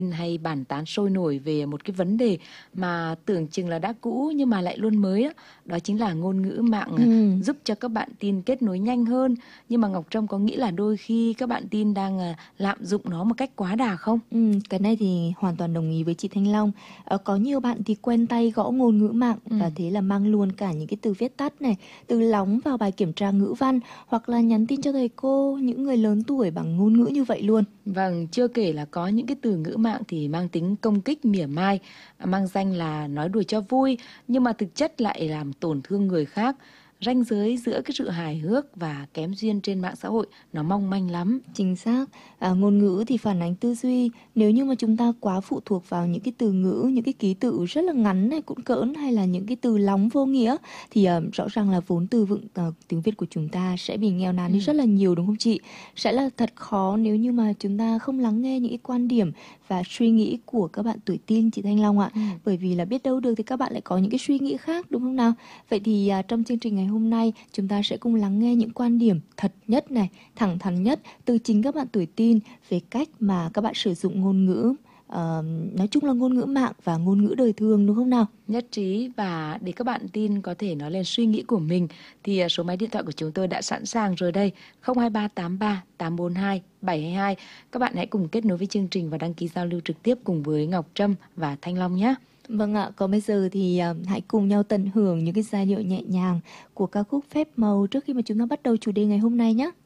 hay bàn tán sôi nổi về một cái vấn đề mà tưởng chừng là đã cũ nhưng mà lại luôn mới đó. Đó chính là ngôn ngữ mạng giúp cho các bạn teen kết nối nhanh hơn. Nhưng mà Ngọc Trâm có nghĩ là đôi khi các bạn teen đang lạm dụng nó một cách quá đà không? Cái này thì hoàn toàn đồng ý với chị Thanh Long. Có nhiều bạn thì quen tay gõ ngôn ngữ mạng và thế là mang luôn cả những cái từ viết tắt này, từ lóng vào bài kiểm tra ngữ văn hoặc là nhắn tin cho thầy cô, những người lớn tuổi bằng ngôn ngữ như vậy luôn. Vâng, chưa kể là có những cái từ ngữ mạng thì mang tính công kích mỉa mai, mang danh là nói đùa cho vui, nhưng mà thực chất lại làm tổn thương người khác. Ranh giới giữa cái sự hài hước và kém duyên trên mạng xã hội nó mong manh lắm. Chính xác. Ngôn ngữ thì phản ánh tư duy. Nếu như mà chúng ta quá phụ thuộc vào những cái từ ngữ, những cái ký tự rất là ngắn này, cũn cỡn hay là những cái từ lóng vô nghĩa thì rõ ràng là vốn từ vựng tiếng Việt của chúng ta sẽ bị nghèo nàn đi rất là nhiều, đúng không chị? Sẽ là thật khó nếu như mà chúng ta không lắng nghe những cái quan điểm và suy nghĩ của các bạn tuổi teen, chị Thanh Long ạ. Bởi vì là biết đâu được thì các bạn lại có những cái suy nghĩ khác, đúng không nào? Vậy thì trong chương trình ngày hôm nay chúng ta sẽ cùng lắng nghe những quan điểm thật nhất này, thẳng thắn nhất từ chính các bạn tuổi teen về cách mà các bạn sử dụng ngôn ngữ, nói chung là ngôn ngữ mạng và ngôn ngữ đời thường, đúng không nào? Nhất trí, và để các bạn teen có thể nói lên suy nghĩ của mình thì số máy điện thoại của chúng tôi đã sẵn sàng rồi đây, 02383 842 722. Các bạn hãy cùng kết nối với chương trình và đăng ký giao lưu trực tiếp cùng với Ngọc Trâm và Thanh Long nhé. Vâng ạ, còn bây giờ thì hãy cùng nhau tận hưởng những cái giai điệu nhẹ nhàng của ca khúc Phép Màu trước khi mà chúng ta bắt đầu chủ đề ngày hôm nay nhé.